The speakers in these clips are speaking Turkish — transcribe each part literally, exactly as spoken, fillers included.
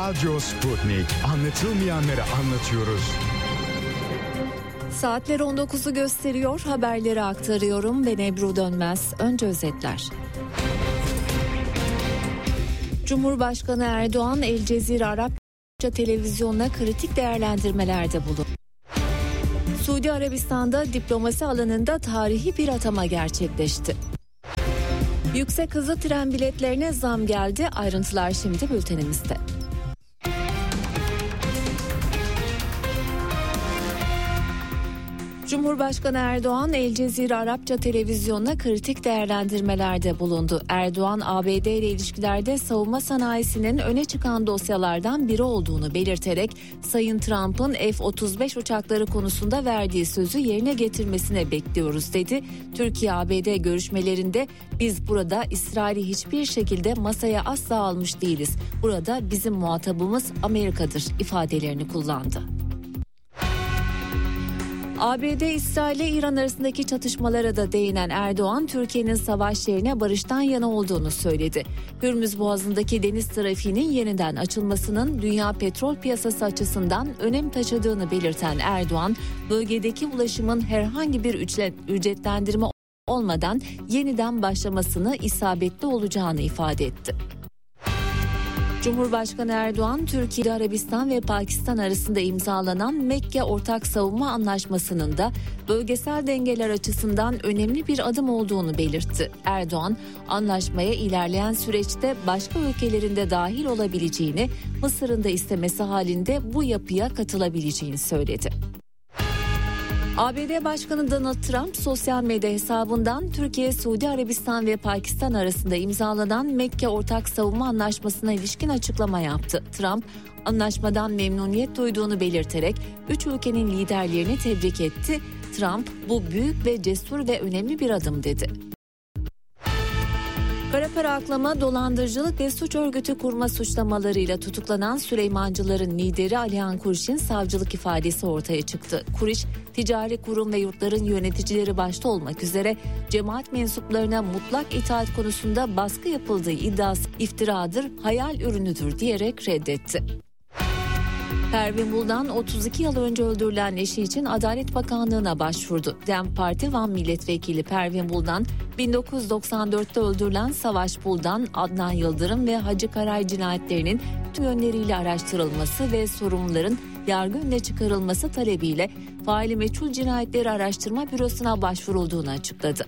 Radyo Sputnik. Anlatılmayanları anlatıyoruz. Saatler on dokuzu gösteriyor. Haberleri aktarıyorum. Ben Ebru Dönmez. Önce özetler. Cumhurbaşkanı Erdoğan El Cezire Arapça televizyonuna kritik değerlendirmelerde bulundu. Suudi Arabistan'da diplomasi alanında tarihi bir atama gerçekleşti. Yüksek hızlı tren biletlerine zam geldi. Ayrıntılar şimdi bültenimizde. Cumhurbaşkanı Erdoğan El Cezire Arapça televizyonuna kritik değerlendirmelerde bulundu. Erdoğan, A B D ile ilişkilerde savunma sanayisinin öne çıkan dosyalardan biri olduğunu belirterek Sayın Trump'ın F otuz beş uçakları konusunda verdiği sözü yerine getirmesine bekliyoruz dedi. Türkiye-A B D görüşmelerinde biz burada İsrail'i hiçbir şekilde masaya asla almış değiliz. Burada bizim muhatabımız Amerika'dır ifadelerini kullandı. A B D, İsrail ile İran arasındaki çatışmalara da değinen Erdoğan, Türkiye'nin savaş yerine barıştan yana olduğunu söyledi. Hürmüz Boğazı'ndaki deniz trafiğinin yeniden açılmasının dünya petrol piyasası açısından önem taşıdığını belirten Erdoğan, bölgedeki ulaşımın herhangi bir ücret, ücretlendirme olmadan yeniden başlamasını isabetli olacağını ifade etti. Cumhurbaşkanı Erdoğan, Türkiye, Arabistan ve Pakistan arasında imzalanan Mekke Ortak Savunma Anlaşması'nın da bölgesel dengeler açısından önemli bir adım olduğunu belirtti. Erdoğan, anlaşmaya ilerleyen süreçte başka ülkelerin de dahil olabileceğini, Mısır'ın da istemesi halinde bu yapıya katılabileceğini söyledi. A B D Başkanı Donald Trump sosyal medya hesabından Türkiye, Suudi Arabistan ve Pakistan arasında imzalanan Mekke Ortak Savunma Anlaşması'na ilişkin açıklama yaptı. Trump, anlaşmadan memnuniyet duyduğunu belirterek üç ülkenin liderlerini tebrik etti. Trump, bu büyük ve cesur ve önemli bir adım dedi. Kara para aklama, dolandırıcılık ve suç örgütü kurma suçlamalarıyla tutuklanan Süleymancıların lideri Alihan Kuriş'in savcılık ifadesi ortaya çıktı. Kuriş, ticari kurum ve yurtların yöneticileri başta olmak üzere cemaat mensuplarına mutlak itaat konusunda baskı yapıldığı iddiası iftiradır, hayal ürünüdür diyerek reddetti. Pervin Buldan otuz iki yıl önce öldürülen eşi için Adalet Bakanlığı'na başvurdu. DEM Parti Van Milletvekili Pervin Buldan, bin dokuz yüz doksan dörtte öldürülen Savaş Buldan, Adnan Yıldırım ve Hacı Karay cinayetlerinin tüm yönleriyle araştırılması ve sorumluların yargı önüne çıkarılması talebiyle Faili Meçhul Cinayetleri Araştırma Bürosu'na başvurulduğunu açıkladı.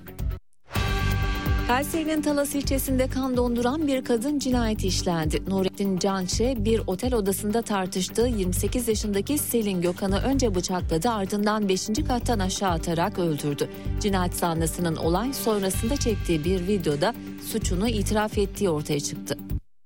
Kayseri'nin Talas ilçesinde kan donduran bir kadın cinayeti işlendi. Nurettin Cançe bir otel odasında tartıştığı yirmi sekiz yaşındaki Selin Gökhan'ı önce bıçakladı, ardından beşinci kattan aşağı atarak öldürdü. Cinayet zanlısının olay sonrasında çektiği bir videoda suçunu itiraf ettiği ortaya çıktı.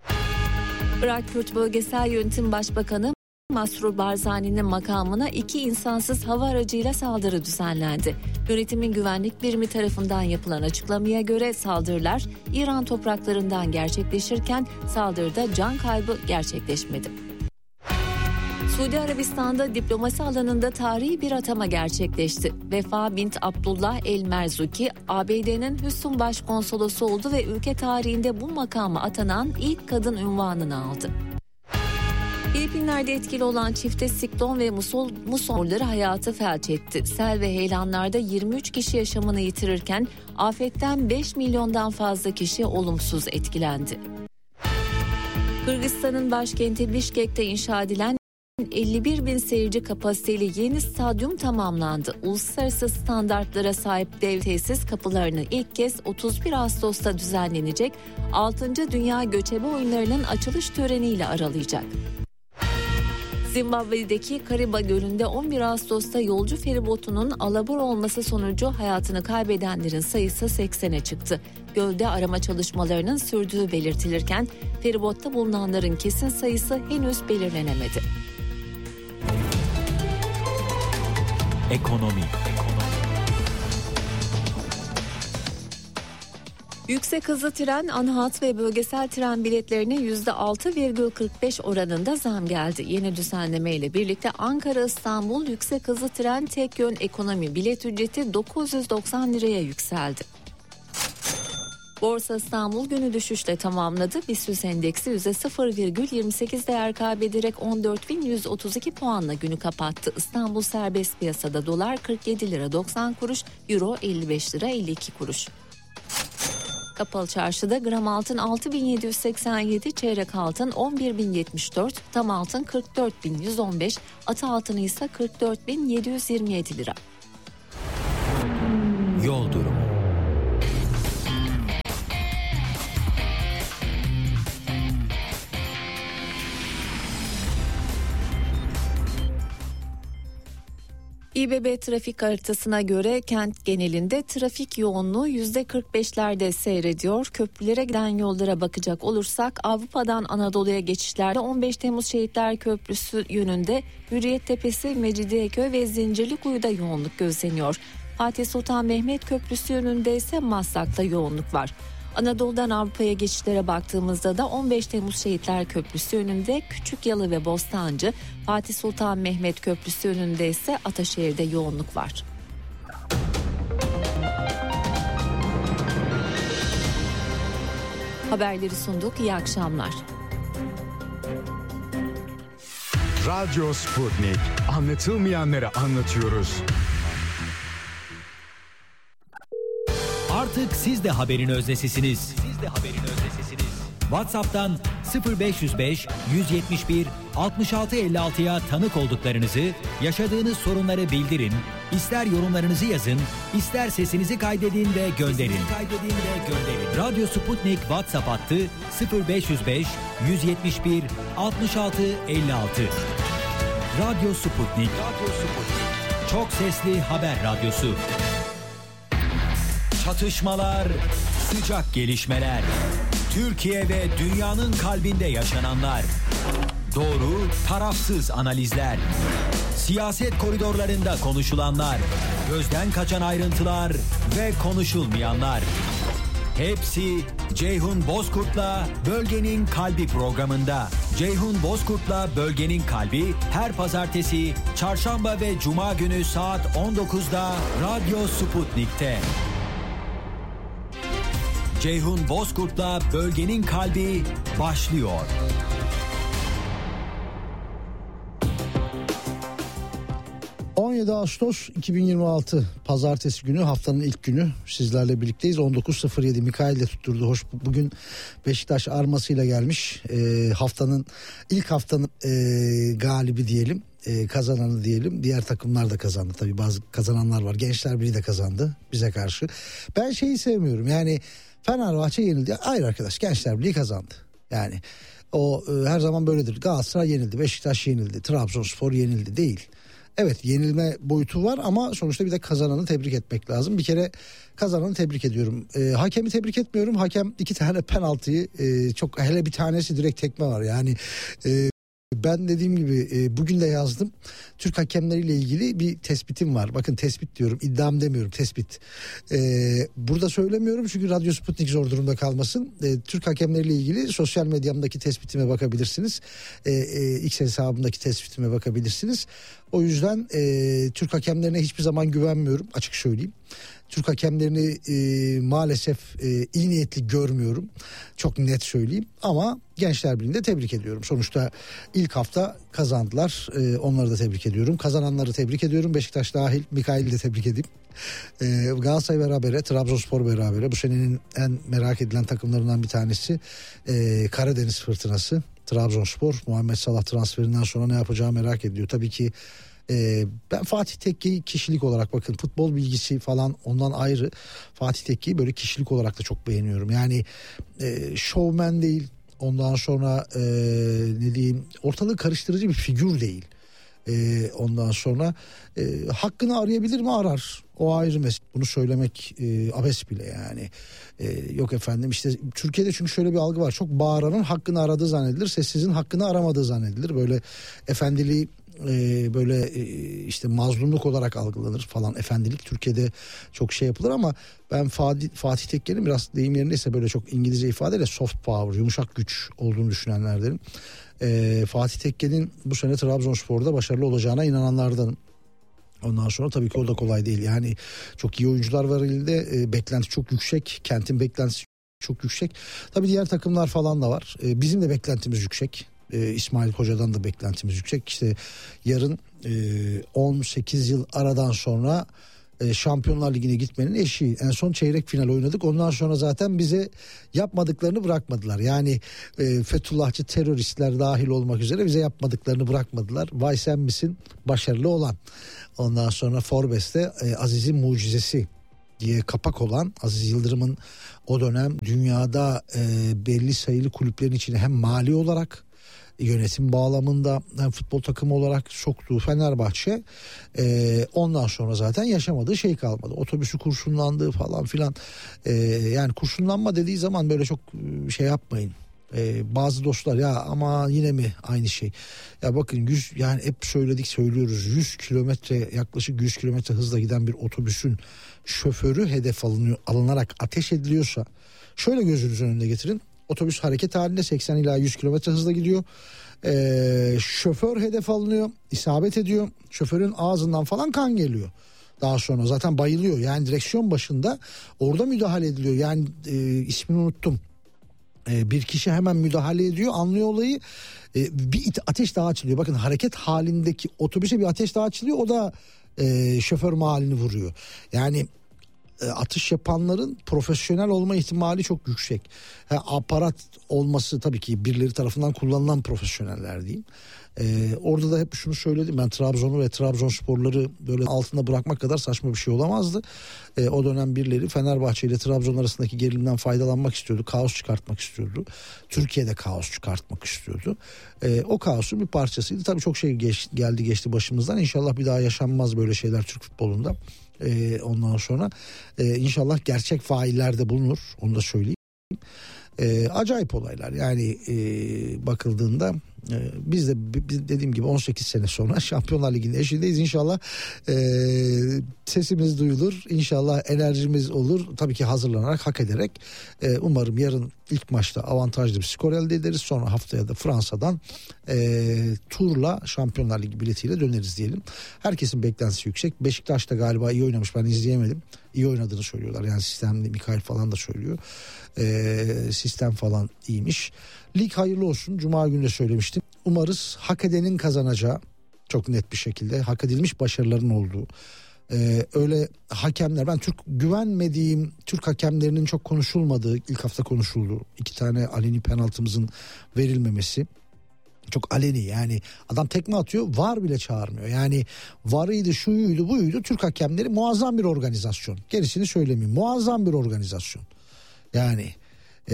Irak Kürt Bölgesel Yönetim Başbakanı Masrur Barzani'nin makamına iki insansız hava aracıyla saldırı düzenlendi. Yönetimin güvenlik birimi tarafından yapılan açıklamaya göre saldırılar İran topraklarından gerçekleşirken saldırıda can kaybı gerçekleşmedi. Suudi Arabistan'da diplomasi alanında tarihi bir atama gerçekleşti. Vefa bint Abdullah El Merzuki, A B D'nin Hüsn Başkonsolosu oldu ve ülke tarihinde bu makama atanan ilk kadın unvanını aldı. Filipinler'de etkili olan çifte siklon ve muson, musonları hayatı felç etti. Sel ve heyelanlarda yirmi üç kişi yaşamını yitirirken afetten beş milyondan fazla kişi olumsuz etkilendi. Kırgızistan'ın başkenti Bişkek'te inşa edilen elli bir bin seyirci kapasiteli yeni stadyum tamamlandı. Uluslararası standartlara sahip dev tesis kapılarını ilk kez otuz bir Ağustos'ta düzenlenecek altıncı Dünya Göçebe Oyunları'nın açılış töreniyle aralayacak. Zimbabwe'deki Kariba Gölü'nde on bir Ağustos'ta yolcu feribotunun alabor olması sonucu hayatını kaybedenlerin sayısı seksene çıktı. Gölde arama çalışmalarının sürdüğü belirtilirken feribotta bulunanların kesin sayısı henüz belirlenemedi. Ekonomi. Yüksek hızlı tren, ana hat ve bölgesel tren biletlerine yüzde altı virgül kırk beş oranında zam geldi. Yeni düzenleme ile birlikte Ankara-İstanbul yüksek hızlı tren tek yön ekonomi bilet ücreti dokuz yüz doksan liraya yükseldi. Borsa İstanbul günü düşüşle tamamladı. BIST endeksi yüzde sıfır virgül yirmi sekiz değer kaybederek on dört bin yüz otuz iki puanla günü kapattı. İstanbul serbest piyasada dolar kırk yedi lira doksan kuruş, euro elli beş lira elli iki kuruş. Kapalı çarşıda gram altın altı bin yedi yüz seksen yedi, çeyrek altın on bir bin yetmiş dört, tam altın kırk dört bin yüz on beş, atı altını ise kırk dört bin yedi yüz yirmi yedi lira. Yol durumu. İBB trafik haritasına göre kent genelinde trafik yoğunluğu yüzde kırk beşlerde seyrediyor. Köprülere giden yollara bakacak olursak Avrupa'dan Anadolu'ya geçişlerde on beş Temmuz Şehitler Köprüsü yönünde Hürriyet Tepesi, Mecidiyeköy ve Zincirlikuyu'da yoğunluk gözleniyor. Fatih Sultan Mehmet Köprüsü yönünde ise Maslak'ta yoğunluk var. Anadolu'dan Avrupa'ya geçişlere baktığımızda da on beş Temmuz Şehitler Köprüsü yönünde Küçükyalı ve Bostancı, Fatih Sultan Mehmet Köprüsü yönünde ise Ataşehir'de yoğunluk var. Haberleri sunduk. İyi akşamlar. Radyo Sputnik. Anlatılmayanları anlatıyoruz. Artık siz de haberin öznesisiniz. Siz de haberin öznesisiniz. WhatsApp'tan sıfır beş yüz beş yüz yetmiş bir altmış altı elli altıya tanık olduklarınızı, yaşadığınız sorunları bildirin. İster yorumlarınızı yazın, ister sesinizi kaydedin ve gönderin. Kaydedin ve gönderin. Radyo Sputnik WhatsApp hattı sıfır beş yüz beş yüz yetmiş bir altmış altı elli altı. Radyo Sputnik. Radyo Sputnik. Çok sesli haber radyosu. Çatışmalar, sıcak gelişmeler. Türkiye ve dünyanın kalbinde yaşananlar. Doğru, tarafsız analizler. Siyaset koridorlarında konuşulanlar. Gözden kaçan ayrıntılar ve konuşulmayanlar. Hepsi Ceyhun Bozkurt'la Bölgenin Kalbi programında. Ceyhun Bozkurt'la Bölgenin Kalbi her pazartesi, çarşamba ve cuma günü saat on dokuzda Radyo Sputnik'te. Ceyhun Bozkurt'la Bölgenin Kalbi başlıyor. on yedi Ağustos iki bin yirmi altı Pazartesi günü, haftanın ilk günü sizlerle birlikteyiz. on dokuz sıfır yedi Mikail de tutturdu. Hoş, bugün Beşiktaş armasıyla gelmiş. E, haftanın ilk haftanın e, galibi diyelim. E, kazananı diyelim. Diğer takımlar da kazandı. Tabii bazı kazananlar var. Gençler Birliği de kazandı bize karşı. Ben şeyi sevmiyorum. Yani Fenerbahçe yenildi. Hayır arkadaş, Gençler Birliği kazandı. Yani o e, her zaman böyledir. Galatasaray yenildi, Beşiktaş yenildi, Trabzonspor yenildi değil. Evet, yenilme boyutu var ama sonuçta bir de kazananı tebrik etmek lazım. Bir kere kazananı tebrik ediyorum. E, hakemi tebrik etmiyorum. Hakem iki tane penaltıyı e, çok, hele bir tanesi direkt tekme var. Yani e, ben dediğim gibi e, bugün de yazdım. Türk hakemleriyle ilgili bir tespitim var. Bakın tespit diyorum, iddiam demiyorum, tespit. E, burada söylemiyorum çünkü Radyo Sputnik zor durumda kalmasın. E, Türk hakemleriyle ilgili sosyal medyamdaki tespitime bakabilirsiniz. E, e, X hesabımdaki tespitime bakabilirsiniz. O yüzden e, Türk hakemlerine hiçbir zaman güvenmiyorum, açık söyleyeyim. Türk hakemlerini e, maalesef e, iyi niyetli görmüyorum. Çok net söyleyeyim. Ama Gençler Birliği'ni de tebrik ediyorum. Sonuçta ilk hafta kazandılar. E, onları da tebrik ediyorum. Kazananları tebrik ediyorum. Beşiktaş dahil. Mikail'i de tebrik edeyim. E, Galatasaray berabere, Trabzonspor berabere. Bu senenin en merak edilen takımlarından bir tanesi. E, Karadeniz Fırtınası. Trabzonspor Muhammed Salah transferinden sonra ne yapacağı merak ediliyor. Tabii ki Ee, ben Fatih Tekke'yi kişilik olarak, bakın futbol bilgisi falan ondan ayrı, Fatih Tekke'yi böyle kişilik olarak da çok beğeniyorum. Yani e, şovmen değil, ondan sonra e, ne diyeyim, ortalığı karıştırıcı bir figür değil. E, ondan sonra e, hakkını arayabilir mi? Arar. O ayrı mesele. Bunu söylemek e, abes bile yani. E, yok efendim işte Türkiye'de çünkü şöyle bir algı var. Çok bağıranın hakkını aradığı zannedilir. Sessizin hakkını aramadığı zannedilir. Böyle efendiliği Ee, böyle e, işte mazlumluk olarak algılanır falan. Efendilik Türkiye'de çok şey yapılır ama ben Fatih, Fatih Tekke'nin biraz deyim yerindeyse böyle çok İngilizce ifadeyle soft power, yumuşak güç olduğunu düşünenlerdenim. Ee, Fatih Tekke'nin bu sene Trabzonspor'da başarılı olacağına inananlardanım. Ondan sonra tabii ki o da kolay değil. Yani çok iyi oyuncular var elinde. E, beklenti çok yüksek. Kentin beklentisi çok yüksek. Tabii diğer takımlar falan da var. Ee, bizim de beklentimiz yüksek. Ee, İsmail Hoca'dan da beklentimiz yüksek. İşte yarın e, on sekiz yıl aradan sonra e, Şampiyonlar Ligi'ne gitmenin eşiği. En son çeyrek final oynadık. Ondan sonra zaten bize yapmadıklarını bırakmadılar. Yani e, Fethullahçı teröristler dahil olmak üzere bize yapmadıklarını bırakmadılar. Vay sen misin başarılı olan. Ondan sonra Forbes'te e, Aziz'in mucizesi diye kapak olan Aziz Yıldırım'ın o dönem dünyada e, belli sayılı kulüplerin içine hem mali olarak yönetim bağlamında hem futbol takımı olarak soktuğu Fenerbahçe e, ondan sonra zaten yaşamadığı şey kalmadı. Otobüsü kurşunlandığı falan filan e, yani kurşunlanma dediği zaman böyle çok şey yapmayın. Ee, bazı dostlar ya ama yine mi aynı şey ya bakın yüz yani hep söyledik söylüyoruz yüz kilometre yaklaşık yüz kilometre hızla giden bir otobüsün şoförü hedef alınıyor, alınarak ateş ediliyorsa şöyle gözünüzün önünde getirin, otobüs hareket halinde seksen ila yüz kilometre hızla gidiyor, ee, şoför hedef alınıyor, isabet ediyor, şoförün ağzından falan kan geliyor. Daha sonra zaten bayılıyor yani direksiyon başında, orada müdahale ediliyor yani e, ismini unuttum. Bir kişi hemen müdahale ediyor, anlıyor olayı, bir ateş daha açılıyor. Bakın hareket halindeki otobüse bir ateş daha açılıyor, o da e, şoför mahallini vuruyor. Yani e, atış yapanların profesyonel olma ihtimali çok yüksek. Ha, aparat olması tabii ki birileri tarafından kullanılan profesyoneller diyeyim. Ee, orada da hep şunu söyledim, ben Trabzon'u ve Trabzonsporları böyle altında bırakmak kadar saçma bir şey olamazdı. Ee, o dönem birileri Fenerbahçe ile Trabzon arasındaki gerilimden faydalanmak istiyordu, kaos çıkartmak istiyordu. Türkiye'de kaos çıkartmak istiyordu. Ee, o kaosun bir parçasıydı. Tabii çok şey geç, geldi geçti başımızdan. İnşallah bir daha yaşanmaz böyle şeyler Türk futbolunda. Ee, ondan sonra e, inşallah gerçek failler de bulunur, onu da söyleyeyim. Ee, acayip olaylar yani e, bakıldığında e, biz de biz dediğim gibi on sekiz sene sonra Şampiyonlar Ligi'nin eşiğindeyiz. İnşallah e, sesimiz duyulur, İnşallah enerjimiz olur, tabii ki hazırlanarak, hak ederek. e, umarım yarın ilk maçta avantajlı bir skor elde ederiz, sonra haftaya da Fransa'dan e, turla Şampiyonlar Ligi biletiyle döneriz diyelim. Herkesin beklentisi yüksek. Beşiktaş da galiba iyi oynamış, ben izleyemedim, iyi oynadığını söylüyorlar yani sistemli, Mikail falan da söylüyor. Ee, sistem falan iyiymiş. Lig hayırlı olsun. Cuma günü de söylemiştim. Umarız hak edenin kazanacağı, çok net bir şekilde hak edilmiş başarıların olduğu. Ee, öyle hakemler, ben Türk güvenmediğim Türk hakemlerinin çok konuşulmadığı, ilk hafta konuşuldu. İki tane aleni penaltımızın verilmemesi. Çok aleni yani, adam tekme atıyor, var bile çağırmıyor. Yani varıydı, şuyuydu, buydu. Türk hakemleri muazzam bir organizasyon. Gerisini söylemeyeyim. Muazzam bir organizasyon. Yani ee,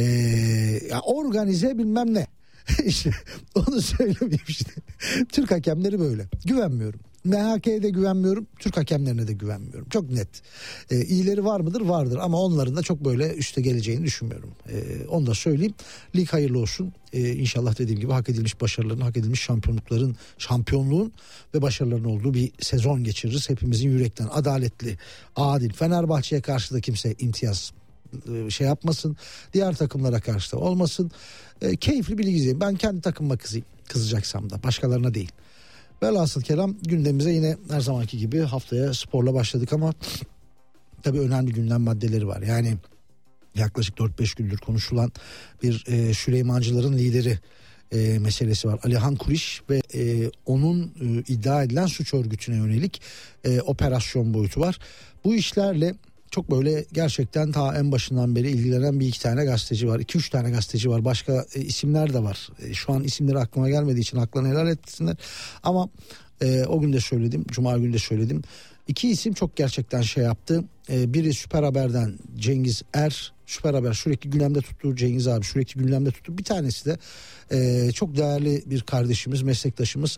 ya organize bilmem ne. İşte onu söylemeyeyim işte. Türk hakemleri böyle. Güvenmiyorum. M H K'ye de güvenmiyorum. Türk hakemlerine de güvenmiyorum. Çok net. Ee, iyileri var mıdır? Vardır. Ama onların da çok böyle üste geleceğini düşünmüyorum. Ee, onu da söyleyeyim. Lig hayırlı olsun. Ee, İnşallah dediğim gibi hak edilmiş başarıların, hak edilmiş şampiyonlukların, şampiyonluğun ve başarıların olduğu bir sezon geçiririz. Hepimizin yürekten adaletli, adil. Fenerbahçe'ye karşı da kimse imtiyaz şey yapmasın, diğer takımlara karşı da olmasın. E, keyifli bir lig izleyin. Ben kendi takımıma kızayım, kızacaksam da başkalarına değil. Velhasıl kelam, gündemimize yine her zamanki gibi haftaya sporla başladık ama tabii önemli gündem maddeleri var. Yani yaklaşık dört beş gündür konuşulan bir e, Süleymancıların lideri e, meselesi var. Alihan Kuriş ve e, onun e, iddia edilen suç örgütüne yönelik e, operasyon boyutu var. Bu işlerle çok böyle gerçekten ta en başından beri ilgilenen bir iki tane gazeteci var. iki üç tane gazeteci var. Başka e, isimler de var. E, şu an isimleri aklıma gelmediği için haklarını helal etsinler. Ama e, o gün de söyledim. Cuma günü de söyledim. İki isim çok gerçekten şey yaptı. E, biri Süper Haber'den Cengiz Er. Süper Haber sürekli gündemde tuttu. Cengiz abi sürekli gündemde tuttu. Bir tanesi de e, çok değerli bir kardeşimiz, meslektaşımız.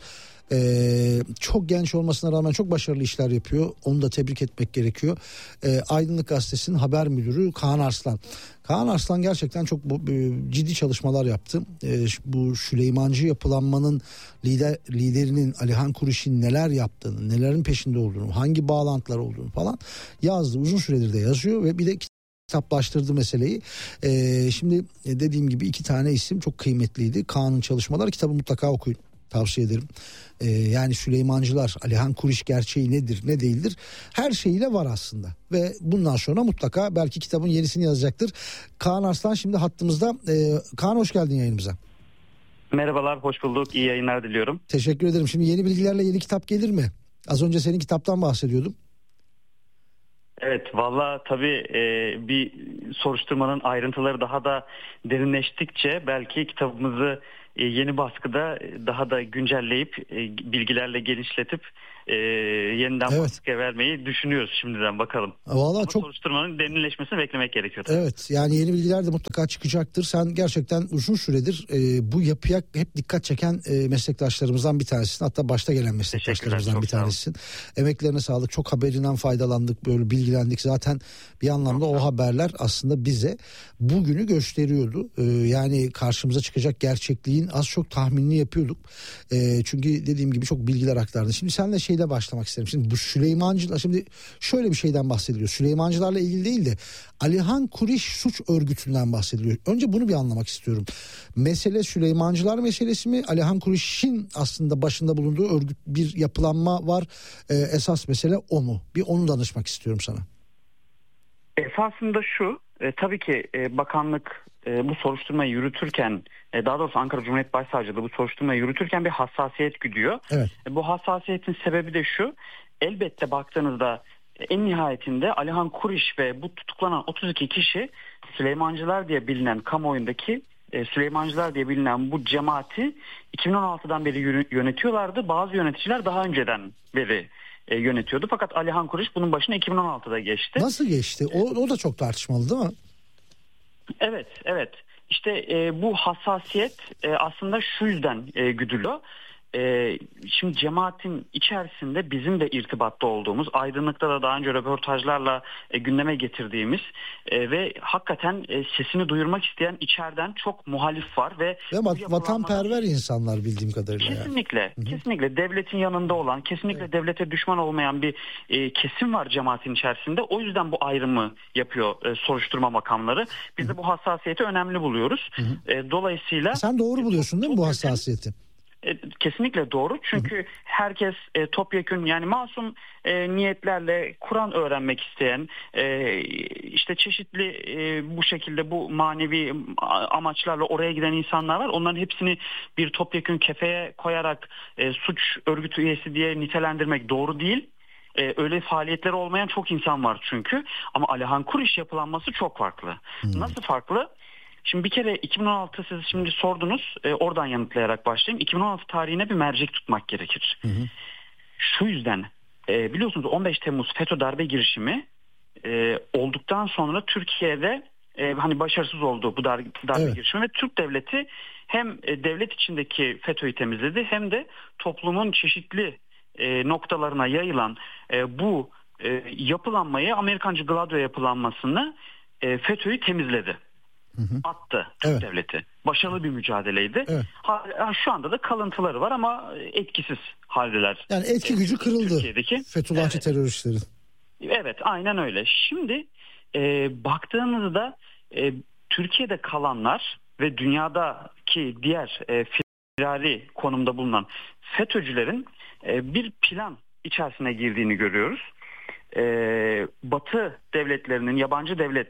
Ee, çok genç olmasına rağmen çok başarılı işler yapıyor. Onu da tebrik etmek gerekiyor. Ee, Aydınlık Gazetesi'nin haber müdürü Kaan Arslan. Kaan Arslan gerçekten çok e, ciddi çalışmalar yaptı. E, bu Süleymancı yapılanmanın lider liderinin Alihan Kuriş'in neler yaptığını, nelerin peşinde olduğunu, hangi bağlantılar olduğunu falan yazdı. Uzun süredir de yazıyor ve bir de kitaplaştırdı meseleyi. Ee, şimdi dediğim gibi iki tane isim çok kıymetliydi. Kaan'ın çalışmaları, kitabı mutlaka okuyun. tavsiye ederim. Ee, yani Süleymancılar, Alihan Kuriş gerçeği nedir ne değildir her şeyiyle var aslında. Ve bundan sonra mutlaka belki kitabın yenisini yazacaktır. Kaan Arslan şimdi hattımızda. Ee, Kaan hoş geldin yayınımıza. Merhabalar, hoş bulduk. İyi yayınlar diliyorum. Teşekkür ederim. Şimdi yeni bilgilerle yeni kitap gelir mi? Az önce senin kitaptan bahsediyordum. Evet, valla tabii e, bir soruşturmanın ayrıntıları daha da derinleştikçe belki kitabımızı e, yeni baskıda daha da güncelleyip e, bilgilerle genişletip e, yeniden evet. baskıya vermeyi düşünüyoruz şimdiden, bakalım. Vallahi çok soruşturmanın derinleşmesini beklemek gerekiyor. Evet, yani yeni bilgiler de mutlaka çıkacaktır. Sen gerçekten uzun süredir e, bu yapıya hep dikkat çeken e, meslektaşlarımızdan bir tanesisin. Hatta başta gelen meslektaşlarımızdan bir tanesisin. Emeklerine sağlık. Çok haberinden faydalandık, böyle bilgilendik. Zaten bir anlamda çok o haberler aslında bize bugünü gösteriyordu. E, yani karşımıza çıkacak gerçekliğin az çok tahminini yapıyorduk. E, çünkü dediğim gibi çok bilgiler aktardı. Şimdi seninle şeyle başlamak isterim. Şimdi bu Süleymancılar, şimdi şöyle bir şeyden bahsediliyor. Süleymancılarla ilgili değil de Alihan Kuriş suç örgütünden bahsediliyor. Önce bunu bir anlamak istiyorum. Mesele Süleymancılar meselesi mi? Alihan Kuriş'in aslında başında bulunduğu örgüt, bir yapılanma var. Ee, esas mesele o mu? Bir onu danışmak istiyorum sana. Esasında şu, e, tabii ki e, bakanlık e, bu soruşturmayı yürütürken, e, daha doğrusu Ankara Cumhuriyet Başsavcılığı bu soruşturmayı yürütürken bir hassasiyet güdüyor. Evet. E, bu hassasiyetin sebebi de şu, elbette baktığınızda en nihayetinde Alihan Kuriş ve bu tutuklanan otuz iki kişi Süleymancılar diye bilinen kamuoyundaki e, Süleymancılar diye bilinen bu cemaati iki bin on altıdan beri yönetiyorlardı. Bazı yöneticiler daha önceden beri e, yönetiyordu. Fakat Alihan Kuriş bunun başına iki bin on altıda geçti. Nasıl geçti? O, o da çok tartışmalı değil mi? Evet, evet. İşte e, bu hassasiyet e, aslında şu yüzden e, güdülüyor. Ee, şimdi cemaatin içerisinde bizim de irtibatta olduğumuz, aydınlıkta da daha önce röportajlarla e, gündeme getirdiğimiz e, ve hakikaten e, sesini duyurmak isteyen içeriden çok muhalif var ve, ve vat- vatanperver insanlar bildiğim kadarıyla. Kesinlikle, yani. kesinlikle devletin yanında olan, kesinlikle evet. devlete düşman olmayan bir e, kesim var cemaatin içerisinde. O yüzden bu ayrımı yapıyor e, soruşturma makamları. Biz Hı-hı. de bu hassasiyeti önemli buluyoruz. E, dolayısıyla sen doğru buluyorsun değil mi bu hassasiyeti? Kesinlikle doğru, çünkü herkes e, topyekün, yani masum e, niyetlerle Kur'an öğrenmek isteyen, e, işte çeşitli e, bu şekilde bu manevi amaçlarla oraya giden insanlar var. Onların hepsini bir topyekün kefeye koyarak e, suç örgütü üyesi diye nitelendirmek doğru değil. Ee, öyle faaliyetleri olmayan çok insan var çünkü, ama Alihan Kuriş yapılanması çok farklı. Hmm. Nasıl farklı? Şimdi bir kere iki bin on altı siz şimdi sordunuz, e, oradan yanıtlayarak başlayayım. iki bin on altı tarihine bir mercek tutmak gerekir. Hı hı. Şu yüzden e, biliyorsunuz on beş Temmuz FETÖ darbe girişimi e, olduktan sonra Türkiye'de e, hani başarısız oldu bu darbe, darbe evet. girişimi ve Türk devleti hem e, devlet içindeki FETÖ'yü temizledi hem de toplumun çeşitli e, noktalarına yayılan e, bu e, yapılanmayı, Amerikancı Gladio yapılanmasını, e, FETÖ'yü temizledi. Hı hı. Attı Türk evet. devleti. Başarılı bir mücadeleydi. Evet. Ha, şu anda da kalıntıları var ama etkisiz haldeler. Yani etki gücü kırıldı Türkiye'deki Fethullahçı evet. teröristlerin. Evet, aynen öyle. Şimdi e, baktığınızda e, Türkiye'de kalanlar ve dünyadaki diğer e, firari konumda bulunan FETÖ'cülerin e, bir plan içerisine girdiğini görüyoruz. E, Batı devletlerinin, yabancı devlet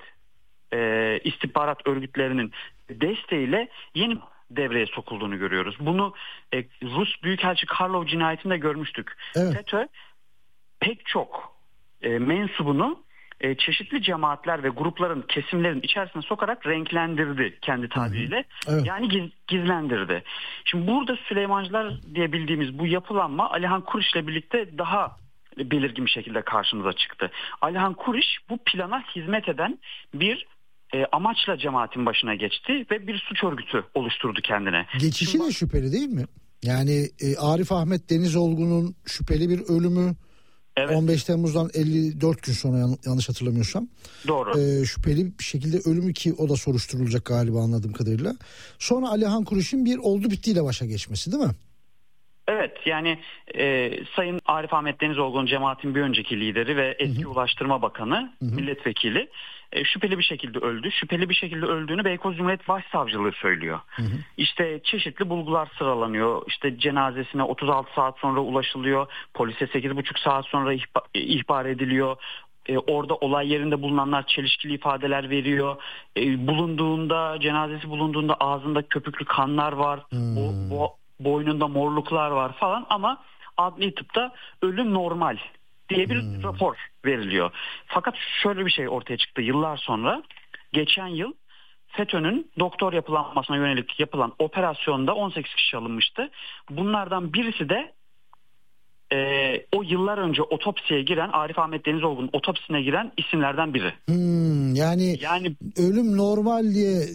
E, istihbarat örgütlerinin desteğiyle yeni devreye sokulduğunu görüyoruz. Bunu e, Rus Büyükelçi Karlov cinayetinde görmüştük. Evet. FETÖ pek çok e, mensubunu e, çeşitli cemaatler ve grupların, kesimlerin içerisine sokarak renklendirdi kendi tabiriyle. Evet. Yani giz, gizlendirdi. Şimdi burada Süleymancılar diye bildiğimiz bu yapılanma Alihan Kuriş'le birlikte daha belirgin bir şekilde karşımıza çıktı. Alihan Kuriş bu plana hizmet eden bir E, amaçla cemaatin başına geçti ve bir suç örgütü oluşturdu kendine. Geçişi Şimdi, de şüpheli değil mi? Yani e, Arif Ahmet Denizolgu'nun şüpheli bir ölümü evet. on beş Temmuz'dan elli dört gün sonra yan, yanlış hatırlamıyorsam. Doğru. E, şüpheli bir şekilde ölümü, ki o da soruşturulacak galiba anladığım kadarıyla. Sonra Alihan Kuriş'in bir oldu bittiyle başa geçmesi değil mi? Evet, yani e, Sayın Arif Ahmet Denizoğlu'nun cemaatin bir önceki lideri ve eski hı hı. Ulaştırma Bakanı, hı hı. milletvekili e, şüpheli bir şekilde öldü. Şüpheli bir şekilde öldüğünü Beykoz Cumhuriyet Başsavcılığı söylüyor. Hı hı. İşte çeşitli bulgular sıralanıyor. İşte cenazesine otuz altı saat sonra ulaşılıyor. Polise sekiz buçuk saat sonra ihbar, ihbar ediliyor. Ee, orada olay yerinde bulunanlar çelişkili ifadeler veriyor. Ee, bulunduğunda, cenazesi bulunduğunda ağzında köpüklü kanlar var. Hmm. O, bo, boynunda morluklar var falan ama adli tıpta ölüm normal diye bir hmm. rapor veriliyor. Fakat şöyle bir şey ortaya çıktı yıllar sonra. Geçen yıl FETÖ'nün doktor yapılanmasına yönelik yapılan operasyonda on sekiz kişi alınmıştı. Bunlardan birisi de Ee, o yıllar önce otopsiye giren Arif Ahmet Denizoğlu'nun otopsisine giren isimlerden biri. Hmm, yani, yani ölüm normal diye